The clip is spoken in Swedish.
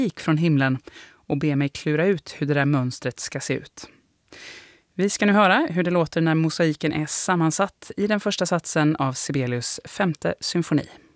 från himlen och ber mig klura ut hur det där mönstret ska se ut. Vi ska nu höra hur det låter när mosaiken är sammansatt i den första satsen av Sibelius 5:e symfoni.